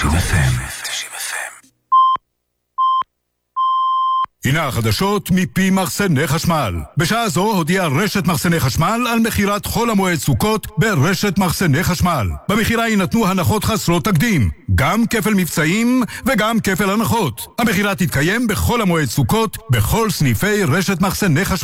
FM. הנה החדשות מפי מחסני חשמל. בשעה זו הודיעה רשת מחסני חשמל על מחירת חול המועד סוכות ברשת מחסני חשמל. במחירה יינתנו הנחות חסרות תקדים, גם כפל מבצעים וגם כפל הנחות. המחירה תתקיים בכל המועד סוכות בכל סניפי רשת מחסני חשמל.